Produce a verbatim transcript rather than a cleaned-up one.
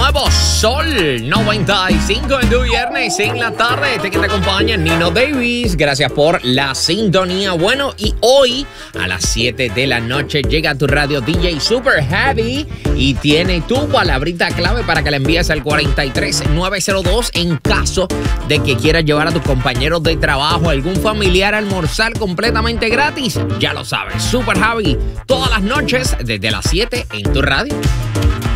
nuevo Sol noventa y cinco en tu viernes en la tarde. Este que te acompaña, Nino Davis. Gracias por la sintonía. Bueno, y hoy a las siete de la noche llega a tu radio D J Super Heavy y tiene tu palabrita clave para que la envíes al cuatro tres nueve cero dos en caso de que quieras llevar a tus compañeros de trabajo, algún familiar a almorzar completamente gratis. Ya lo sabes, Super Heavy todas las noches desde las siete en tu radio.